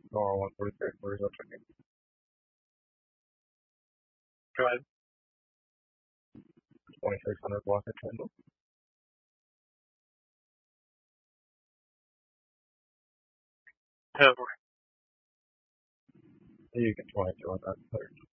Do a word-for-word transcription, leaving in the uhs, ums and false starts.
or one forty-three for result checking. Go ahead. twenty-six hundred block of candle. Have you can twenty-two on that third.